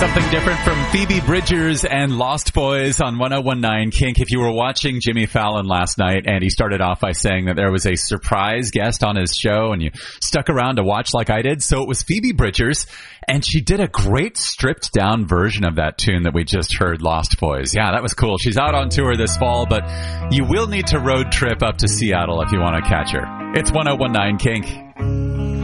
Something different from Phoebe Bridgers and Lost Boys on 101.9 Kink. If you were watching Jimmy Fallon last night and he started off by saying that there was a surprise guest on his show and you stuck around to watch like I did, so it was Phoebe Bridgers, and she did a great stripped down version of that tune that we just heard, Lost Boys. Yeah, that was cool. She's out on tour this fall, but you will need to road trip up to Seattle if you want to catch her. It's 101.9 Kink.